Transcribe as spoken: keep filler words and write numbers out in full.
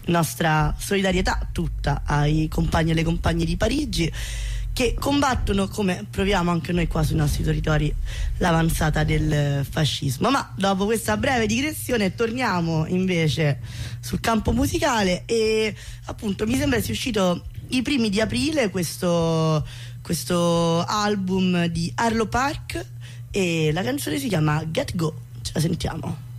nostra solidarietà tutta ai compagni e alle compagne di Parigi che combattono, come proviamo anche noi qua sui nostri territori, l'avanzata del fascismo. Ma dopo questa breve digressione torniamo invece sul campo musicale e appunto mi sembra sia uscito i primi di aprile questo, questo album di Arlo Park e la canzone si chiama Get Go. Ce la sentiamo.